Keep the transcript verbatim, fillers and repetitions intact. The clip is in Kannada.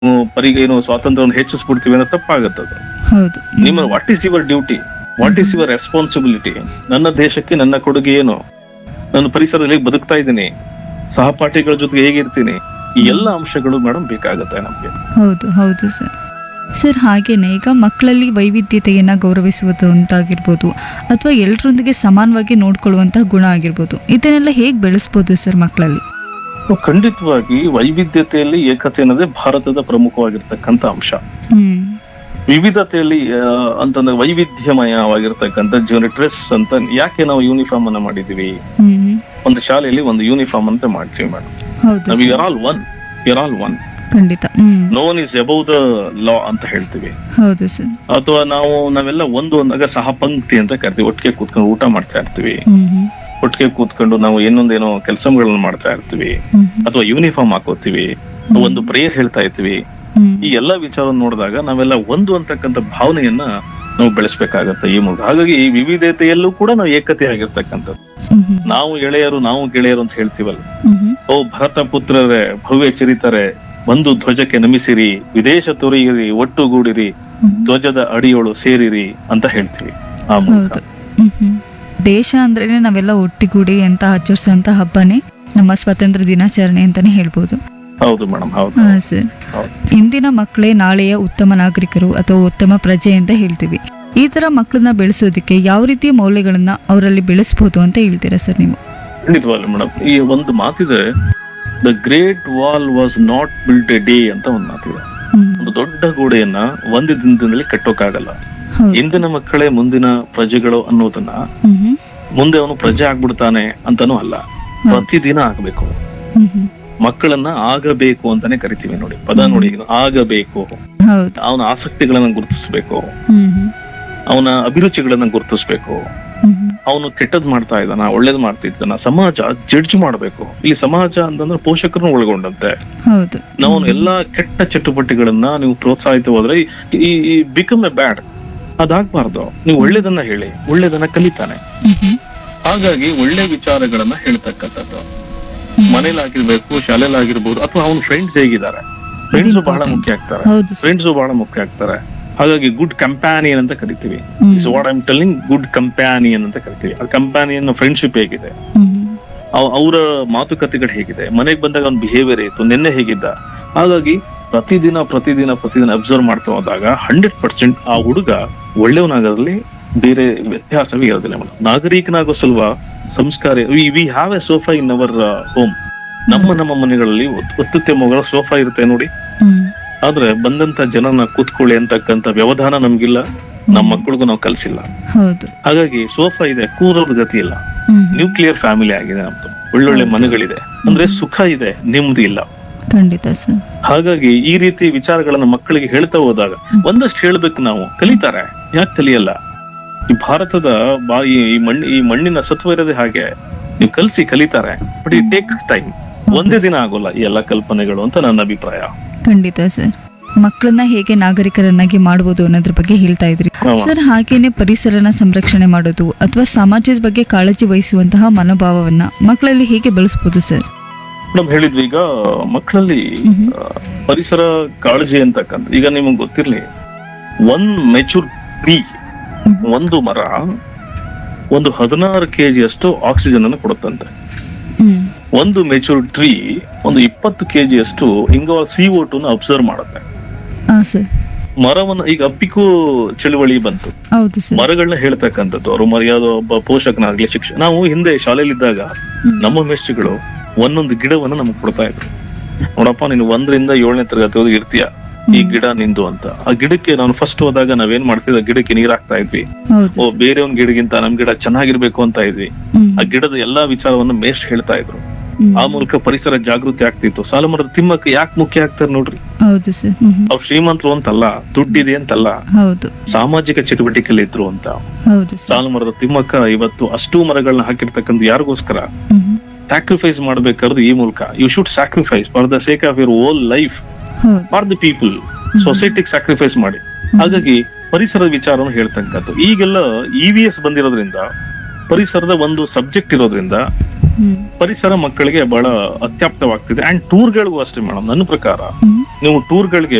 ಪರಿಗೆ ಏನು ಸ್ವಾತಂತ್ರ್ಯವನ್ನು ಹೆಚ್ಚಿಸ್ಬಿಡ್ತೀವಿ ಅನ್ನೋ ತಪ್ಪಾಗತ್ತದು. ಹೌದು. ನಿಮ್ಮ what is your duty, what is your responsibility? ನನ್ನ ದೇಶಕ್ಕೆ ನನ್ನ ಕೊಡುಗೆ ಏನು, ನಾನು ಪರಿಸರದಲ್ಲಿ ಹೇಗೆ ಬದುಕ್ತಾ ಇದ್ದೀನಿ, ಸಹಪಾಠಿಗಳ ಜೊತೆಗೆ ಹೇಗಿರ್ತೀನಿ, ಈ ಎಲ್ಲ ಅಂಶಗಳು ಮೇಡಮ್ ಬೇಕಾಗತ್ತೆ ನಮ್ಗೆ. ಹೌದು ಹೌದು ಸರ್. ಸರ್ ಹಾಗೇನೆ ಈಗ ಮಕ್ಕಳಲ್ಲಿ ವೈವಿಧ್ಯತೆಯನ್ನ ಗೌರವಿಸುವುದು ಅಂತಾಗಿರ್ಬೋದು ಅಥವಾ ಎಲ್ಲರೊಂದಿಗೆ ಸಮಾನವಾಗಿ ನೋಡ್ಕೊಳ್ಳುವಂತಹ ಗುಣ ಆಗಿರ್ಬೋದು, ಇದನ್ನೆಲ್ಲ ಹೇಗೆ ಬೆಳೆಸ್ಬೋದು ಸರ್ ಮಕ್ಕಳಲ್ಲಿ? ಖಂಡಿತವಾಗಿ ವೈವಿಧ್ಯತೆಯಲ್ಲಿ ಏಕತೆ ಅನ್ನೋದೇ ಭಾರತದ ಪ್ರಮುಖವಾಗಿರ್ತಕ್ಕಂಥ ಅಂಶ. ಹ್ಮ್ ವಿವಿಧತೆಯಲ್ಲಿ ಅಂತಂದ್ರೆ ವೈವಿಧ್ಯಮಯವಾಗಿರ್ತಕ್ಕಂಥ ಜೀವನ ಡ್ರೆಸ್ ಅಂತ ಯಾಕೆ ನಾವು ಯೂನಿಫಾರ್ಮ್ ಅನ್ನ ಮಾಡಿದೀವಿ? ಹ್ಮ್ ಒಂದು ಶಾಲೆಯಲ್ಲಿ ಒಂದು ಯೂನಿಫಾರ್ಮ್ ಅಂತ ಮಾಡ್ತೀವಿ ಮೇಡಮ್. ಹೌದು ನಾವು ಯರ್ ಆಲ್ ಒನ್, ಯರ್ ಆಲ್ ಒನ್, ಖಂಡಿತ. ಹ್ಮ್ no one is above the law ಅಂತ ಹೇಳ್ತೀವಿ. ಹೌದು ಸರ್. ಅಥವಾ ನಾವು ನಾವೆಲ್ಲ ಒಂದು ಅಂದಾಗ ಸಹ ಪಂಕ್ತಿ ಅಂತ ಕರಿತೀವಿ. ಒಟ್ಟಿಗೆ ಕೂತ್ಕೊಂಡು ಊಟ ಮಾಡ್ತಾ ಇರ್ತೀವಿ, ಹ್ಮ್ ಒಟ್ಟಿಗೆ ಕೂತ್ಕೊಂಡು ನಾವು ಇನ್ನೊಂದೇನೋ ಕೆಲಸಗಳನ್ನ ಮಾಡ್ತಾ ಇರ್ತೀವಿ, ಹ್ಮ್ ಅಥವಾ ಯೂನಿಫಾರ್ಮ್ ಹಾಕೋತೀವಿ, ಒಂದು ಪ್ರೇಯರ್ ಹೇಳ್ತಾ ಇರ್ತೀವಿ. ಹ್ಮ್ ಈ ಎಲ್ಲಾ ವಿಚಾರವನ್ನು ನೋಡಿದಾಗ ನಾವೆಲ್ಲ ಒಂದು ಅಂತಕ್ಕಂಥ ಭಾವನೆಯನ್ನ ನಾವು ಬೆಳೆಸ್ಬೇಕಾಗತ್ತೆ ಈ ಮೂಲಕ. ಹಾಗಾಗಿ ಈ ವಿವಿಧತೆಯಲ್ಲೂ ಕೂಡ ನಾವು ಏಕತೆ ಆಗಿರ್ತಕ್ಕಂಥದ್ದು. ಹ್ಮ್ ನಾವು ಎಳೆಯರು ನಾವು ಗೆಳೆಯರು ಅಂತ ಹೇಳ್ತೀವಲ್ಲ, ಹ್ಮ್ ಓ ಭರತ ಪುತ್ರರೇ ಭವ್ಯ ಚರಿತರೆ ಬಂದು ಧ್ವಜಕ್ಕೆ ನಮಿಸಿರಿ, ವಿದೇಶ ತೊರೆಯಿರಿ ಒಟ್ಟುಗೂಡಿರಿ, ಧ್ವಜದ ಅಡಿಯೋಳು ಸೇರಿರಿ ಅಂತ ಹೇಳ್ತೀವಿ ಆ ಮೂಲಕ. ಹೌದು. ಹ್ಮ್ ಹ್ಮ್ ದೇಶ ಅಂದ್ರೇನೆ ನಾವೆಲ್ಲ ಒಟ್ಟಿಗೂಡಿ ಅಂತ ಆಚರಿಸುವಂತ ಹಬ್ಬನೇ ನಮ್ಮ ಸ್ವಾತಂತ್ರ್ಯ ದಿನಾಚರಣೆ ಅಂತಾನೆ ಹೇಳ್ಬೋದು. ಹೌದು ಮೇಡಮ್, ಹೌದು. ಹಾ ಸರ್. ಇಂದಿನ ಮಕ್ಕಳೇ ನಾಳೆಯ ಉತ್ತಮ ನಾಗರಿಕರು ಅಥವಾ ಉತ್ತಮ ಪ್ರಜೆ ಅಂತ ಹೇಳ್ತೀವಿ. ಈ ತರ ಮಕ್ಕಳನ್ನ ಬೆಳೆಸೋದಕ್ಕೆ ಯಾವ ರೀತಿಯ ಮೌಲ್ಯಗಳನ್ನ ಅವರಲ್ಲಿ ಬೆಳೆಸಬಹುದು ಅಂತ ಹೇಳ್ತೀರಾ ಸರ್ ನೀವು? ಖಂಡಿತವಾಗ್ಲೂ ಮೇಡಮ್. ಈ ಒಂದು ಮಾತಿದೆ, the great wall was not built A day ಅಂತ ಒಂದು ಮಾತಿದೆ. ಒಂದು ದೊಡ್ಡ ಗೋಡೆಯನ್ನ ಒಂದು ದಿನದಲ್ಲಿ ಕಟ್ಟೋಕಾಗಲ್ಲ. ಇಂದಿನ ಮಕ್ಕಳೇ ಮುಂದಿನ ಪ್ರಜೆಗಳು ಅನ್ನೋದನ್ನ ಮುಂದೆ ಅವನು ಪ್ರಜೆ ಆಗ್ಬಿಡ್ತಾನೆ ಅಂತಾನೂ ಅಲ್ಲ, ಪ್ರತಿದಿನ ಆಗ್ಬೇಕು. ಮಕ್ಕಳನ್ನ ಆಗಬೇಕು ಅಂತಾನೆ ಕರಿತೀವಿ ನೋಡಿ, ಪದ ನೋಡಿ, ಆಗಬೇಕು. ಅವನ ಆಸಕ್ತಿಗಳನ್ನ ಗುರುತಿಸ್ಬೇಕು, ಅವನ ಅಭಿರುಚಿಗಳನ್ನ ಗುರುತಿಸ್ಬೇಕು. ಅವನು ಕೆಟ್ಟದ್ ಮಾಡ್ತಾ ಇದ್ದಾನ, ಒಳ್ಳೇದ್ ಮಾಡ್ತಿದ್ದಾನ, ಸಮಾಜ ಜಡ್ಜ್ ಮಾಡ್ಬೇಕು. ಇಲ್ಲಿ ಸಮಾಜ ಅಂತಂದ್ರೆ ಪೋಷಕರನ್ನು ಒಳಗೊಂಡಂತೆ. ನಾವು ಎಲ್ಲಾ ಕೆಟ್ಟ ಚಟುವಟಿಕೆಗಳನ್ನ ನೀವು ಪ್ರೋತ್ಸಾಹಿತ ಹೋದ್ರೆ ಈ ಬಿಕಮ್ ಎ ಬ್ಯಾಡ್, ಅದಾಗ್ಬಾರ್ದು. ನೀವು ಒಳ್ಳೇದನ್ನ ಹೇಳಿ, ಒಳ್ಳೇದನ್ನ ಕಲಿತಾನೆ. ಹಾಗಾಗಿ ಒಳ್ಳೆ ವಿಚಾರಗಳನ್ನ ಹೇಳ್ತಕ್ಕಂಥದ್ದು ಮನೇಲಾಗಿರ್ಬೇಕು, ಶಾಲೆಲಾಗಿರ್ಬೋದು, ಅಥವಾ ಅವ್ನ ಫ್ರೆಂಡ್ಸ್ ಹೇಗಿದ್ದಾರೆ, ಫ್ರೆಂಡ್ಸ್ ಬಹಳ ಮುಖ್ಯ ಆಗ್ತಾರೆ. ಫ್ರೆಂಡ್ಸ್ ಬಹಳ ಮುಖ್ಯ ಆಗ್ತಾರೆ. ಹಾಗಾಗಿ ಗುಡ್ ಕಂಪ್ಯಾನಿಯನ್ ಅಂತ ಕರಿತೀವಿ. Is what I am telling, good companion ಅಂತ ಕರಿತೀವಿ. ಆ ಕಂಪ್ಯಾನಿಯನ್ ಫ್ರೆಂಡ್ಶಿಪ್ ಹೇಗಿದೆ, ಅವರ ಮಾತುಕತೆಗಳು ಹೇಗಿದೆ, ಮನೆಗೆ ಬಂದಾಗ ಅವ್ನ ಬಿಹೇವಿಯರ್ ಇತ್ತು, ನಿನ್ನೆ ಹೇಗಿದ್ದ. ಹಾಗಾಗಿ ಪ್ರತಿದಿನ ಪ್ರತಿದಿನ ಪ್ರತಿದಿನ ಅಬ್ಸರ್ವ್ ಮಾಡ್ತಾ ಹೋದಾಗ ಹಂಡ್ರೆಡ್ ಪರ್ಸೆಂಟ್ ಆ ಹುಡುಗ ಒಳ್ಳೆಯವನಾಗೋದ್ರಲ್ಲಿ ಬೇರೆ ವ್ಯತ್ಯಾಸವೇ ಇರೋದಿಲ್ಲ ಮೇಡಮ್. ನಾಗರಿಕನಾಗೋ ಸಲುವ ಸಂಸ್ಕಾರ. V we have A sofa in our home. ನಮ್ಮ ನಮ್ಮ ಮನೆಗಳಲ್ಲಿ ಅತ್ಯುತ್ತಮಗಳ ಸೋಫಾ ಇರುತ್ತೆ ನೋಡಿ. ಆದ್ರೆ ಬಂದಂತ ಜನನ ಕೂತ್ಕೊಳ್ಳಿ ಅಂತಕ್ಕಂಥ ವ್ಯವಧಾನ ನಮ್ಗಿಲ್ಲ, ನಮ್ಮ ಮಕ್ಕಳಿಗೂ ನಾವು ಕಲ್ಸಿಲ್ಲ. ಹಾಗಾಗಿ ಸೋಫಾ ಇದೆ, ಕೂರೋರ್ ಗತಿ ಇಲ್ಲ. ನ್ಯೂಕ್ಲಿಯರ್ ಫ್ಯಾಮಿಲಿ ಆಗಿದೆ ನಮ್ದು, ಒಳ್ಳೊಳ್ಳೆ ಮನೆಗಳಿದೆ, ಅಂದ್ರೆ ಸುಖ ಇದೆ, ನೆಮ್ಮದಿ ಇಲ್ಲ. ಖಂಡಿತ ಸರ್. ಹಾಗಾಗಿ ಈ ರೀತಿ ವಿಚಾರಗಳನ್ನ ಮಕ್ಕಳಿಗೆ ಹೇಳ್ತಾ ಹೋದಾಗ ಒಂದಷ್ಟು ಹೇಳ್ಬೇಕು, ನಾವು ಕಲಿತಾರೆ. ಯಾಕೆ ಕಲಿಯಲ್ಲ? ಈ ಭಾರತದ ಬಾ ಈ ಮಣ್ಣಿ ಈ ಮಣ್ಣಿನ ಸತ್ವ ಇರೋದೇ ಹಾಗೆ. ನೀವು ಕಲ್ಸಿ ಕಲಿತಾರೆ, ಬಟ್ ಇಟ್ ಟೇಕ್ಸ್ ಟೈಮ್. ಒಂದೇ ದಿನ ಆಗೋಲ್ಲ ಈ ಎಲ್ಲಾ ಕಲ್ಪನೆಗಳು ಅಂತ ನನ್ನ ಅಭಿಪ್ರಾಯ. ಖಂಡಿತ ಸರ್. ಮಕ್ಕಳನ್ನ ಹೇಗೆ ನಾಗರಿಕರನ್ನಾಗಿ ಮಾಡಬಹುದು ಅನ್ನೋದ್ರ ಬಗ್ಗೆ ಹೇಳ್ತಾ ಇದ್ರಿ ಸರ್. ಹಾಗೇನೆ ಪರಿಸರನ ಸಂರಕ್ಷಣೆ ಮಾಡೋದು ಅಥವಾ ಸಮಾಜದ ಬಗ್ಗೆ ಕಾಳಜಿ ವಹಿಸುವಂತಹ ಮನೋಭಾವವನ್ನ ಮಕ್ಕಳಲ್ಲಿ ಹೇಗೆ ಬೆಳೆಸಬಹುದು ಸರ್? ಮೇಡಮ್ ಹೇಳಿದ್ವಿ, ಈಗ ಮಕ್ಕಳಲ್ಲಿ ಪರಿಸರ ಕಾಳಜಿ ಅಂತಕ್ಕಂಥ, ಈಗ ನಿಮಗ್ ಗೊತ್ತಿರ್ಲಿ, ಒನ್ ಮೆಚೂರ್ ಟ್ರೀ, ಒಂದು ಮರ ಒಂದು ಹದಿನಾರು ಕೆಜಿ ಅಷ್ಟು ಆಕ್ಸಿಜನ್ ಅನ್ನು ಕೊಡುತ್ತಂತೆ. ಒಂದು ಮೆಚೂರ್ ಟ್ರೀ ಒಂದು ಇಪ್ಪತ್ತು ಕೆಜಿ ಅಷ್ಟು ಹಿಂಗ ಸಿ ಓ ಟು ನ ಅಬ್ಸರ್ವ್ ಮಾಡುತ್ತೆ. ಮರವನ್ನ ಈಗ ಅಪ್ಪಿಕೂ ಚಳುವಳಿ ಬಂತು, ಮರಗಳನ್ನ ಹೇಳ್ತಕ್ಕಂಥದ್ದು. ಅವರು ಮರ್ಯಾದ ಒಬ್ಬ ಪೋಷಕನಾಗ್ಲಿ, ಶಿಕ್ಷಕ. ನಾವು ಹಿಂದೆ ಶಾಲೆಯಲ್ಲಿದ್ದಾಗ ನಮ್ಮ ಮೇಷ್ಟ್ರುಗಳು ಒಂದೊಂದು ಗಿಡವನ್ನ ನಮ್ಗೆ ಕೊಡ್ತಾ ಇದ್ರು. ನೋಡಪ್ಪ, ನೀನು ಒಂದರಿಂದ ಏಳನೇ ತರಗತಿ ಇರ್ತೀಯ, ಈ ಗಿಡ ನಿಂದು ಅಂತ. ಆ ಗಿಡಕ್ಕೆ ನಾನು ಫಸ್ಟ್ ಹೋದಾಗ ನಾವೇನ್ ಮಾಡ್ತಿದ್ವಿ, ಗಿಡಕ್ಕೆ ನೀರ್ ಹಾಕ್ತಾ ಇದ್ವಿ. ಓ ಬೇರೆಯವ್ನ ಗಿಡಗಿಂತ ನಮ್ ಗಿಡ ಚೆನ್ನಾಗಿರ್ಬೇಕು ಅಂತ ಇದ್ವಿ. ಆ ಗಿಡದ ಎಲ್ಲಾ ವಿಚಾರವನ್ನು ಮೇಷ್ಟ್ರು ಹೇಳ್ತಾ ಇದ್ರು. ಆ ಮೂಲಕ ಪರಿಸರ ಜಾಗೃತಿ ಆಗ್ತಿತ್ತು. ಸಾಲುಮರದ ತಿಮ್ಮಕ್ಕ ಯಾಕೆ ಮುಖ್ಯ ಆಗ್ತಾರೆ ನೋಡ್ರಿ. ಅವ್ರು ಶ್ರೀಮಂತರು ಅಂತಲ್ಲ, ದುಡ್ಡಿದೆ ಅಂತಲ್ಲ, ಸಾಮಾಜಿಕ ಚಟುವಟಿಕೆಯಲ್ಲಿ ಇದ್ರು ಅಂತ. ಸಾಲುಮರದ ತಿಮ್ಮಕ್ಕ ಇವತ್ತು ಅಷ್ಟು ಮರಗಳನ್ನ ಹಾಕಿರ್ತಕ್ಕಂಥ ಯಾರಿಗೋಸ್ಕರ? ಸ್ಯಾಕ್ರಿಫೈಸ್ ಮಾಡ್ಬೇಕಾದ್ರೆ ಈ ಮೂಲಕ. You should sacrifice for the sake of your whole life, for the people. ಸೊಸೈಟಿಗೆ ಸ್ಯಾಕ್ರಿಫೈಸ್ ಮಾಡಿ. ಹಾಗಾಗಿ ಪರಿಸರದ ವಿಚಾರವನ್ನು ಹೇಳ್ತಕ್ಕಂಥದ್ದು. ಈಗೆಲ್ಲ ಇ ವಿ ಎಸ್ ಬಂದಿರೋದ್ರಿಂದ, ಪರಿಸರದ ಒಂದು ಸಬ್ಜೆಕ್ಟ್ ಇರೋದ್ರಿಂದ ಹ್ಮ್ ಪರಿಸರ ಮಕ್ಕಳಿಗೆ ಬಹಳ ಅತ್ಯಾಪ್ತವಾಗ್ತಿದೆ. ಅಂಡ್ ಟೂರ್ಗಳಿಗೂ ಅಷ್ಟೇ ಮೇಡಮ್, ನನ್ನ ಪ್ರಕಾರ ಹ್ಮ್ ನೀವು ಟೂರ್ಗಳಿಗೆ